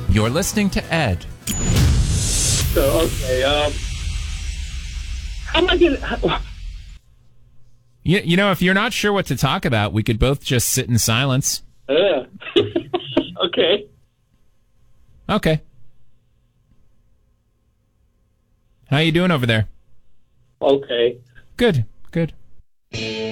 You're listening to Ed. So, okay, how am I going to... You know, if you're not sure what to talk about, we could both just sit in silence. Okay. Okay. How you doing over there? Okay. Good, good.